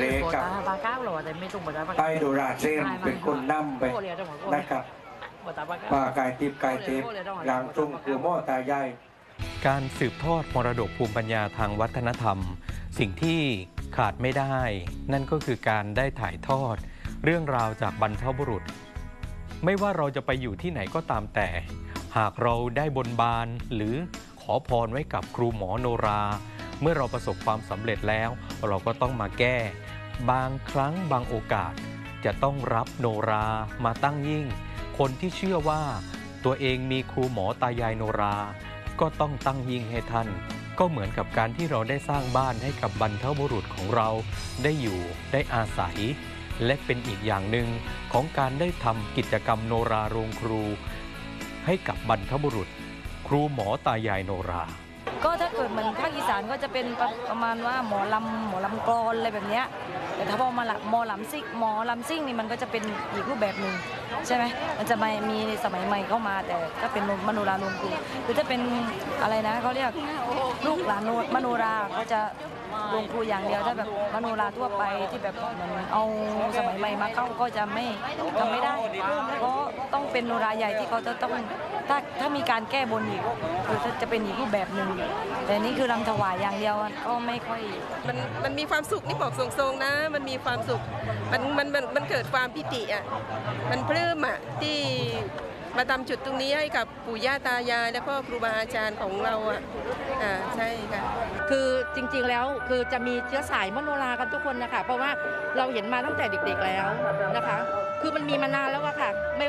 เล็กกับไปดูราเซมเป็นคนนำไปนะครับป่ากายทิพย์กายเทพหลังทรงตัวหม้อตายายการสืบทอดมรดกภูมิปัญญาทางวัฒนธรรมสิ่งที่ขาดไม่ได้นั่นก็คือการได้ถ่ายทอดเรื่องราวจากบรรพบุรุษไม่ว่าเราจะไปอยู่ที่ไหนก็ตามแต่หากเราได้บนบานหรือขอพรไว้กับครูหมอโนราเมื่อเราประสบความสำเร็จแล้วเราก็ต้องมาแก้บางครั้งบางโอกาสจะต้องรับโนรามาตั้งยิ่งคนที่เชื่อว่าตัวเองมีครูหมอตายายโนราก็ต้องตั้งยิ่งให้ท่านก็เหมือนกับการที่เราได้สร้างบ้านให้กับบรรพบุรุษของเราได้อยู่ได้อาศัยและเป็นอีกอย่างหนึ่งของการได้ทำกิจกรรมโนราโรงครูให้กับบรรพบุรุษครูหมอตายายโนราก็ถ้าเกิดเหมือนภาคอีสานก็จะเป็นประมาณว่าหมอลำกลอนอะไรแบบเนี้ยแต่ถ้าพอมาหมอลำซิ่งนี่มันก็จะเป็นอีกรูปแบบหนึ่งใช่ไหมมันจะมีในสมัยใหม่เข้ามาแต่ก็เป็นมโนราโรงครูคือถ้าเป็นอะไรนะเขาเรียกลูกหลานมโนราเขาจะโรงครูอย่างเดียวถ้าแบบมโนราทั่วไปที่แบบเหมือนเอาสมัยใหม่มาเข้าก็จะไม่ทำไม่ได้เพราะต้องเป็นโนราใหญ่ที่เขาจะต้องถ้ามีการแก้บนอีกคือจะเป็นอีกรูปแบบหนึ่งแต่นี่คือรำถวายอย่างเดียวก็ไม่ค่อยมันมีความสุขนี่บอกทรงๆนะมันมีความสุขมันเกิดความปิติอ่ะมันปลื้มอ่ะที่มาทำจุดตรงนี้ให้กับปู่ย่าตายายและพ่อครูบาอาจารย์ของเราอ่ะใช่ค่ะคือจริงๆแล้วคือจะมีเชื้อสายมโนรากันทุกคนนะคะเพราะว่าเราเห็นมาตั้งแต่เด็กๆแล้วนะคะคือมันมีมานานแล้วอะค่ะไม่